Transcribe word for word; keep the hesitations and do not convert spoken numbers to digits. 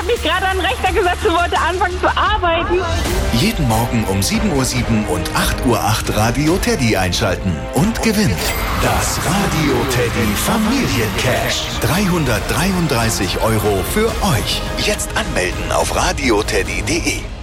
habe mich gerade an den Rechner gesetzt und wollte anfangen zu arbeiten. Jeden Morgen um sieben Uhr sieben und acht Uhr acht Radio Teddy einschalten und gewinnen. Das Radio Teddy Familiencash. dreihundertdreiunddreißig Euro für euch. Jetzt anmelden auf radioteddy punkt de.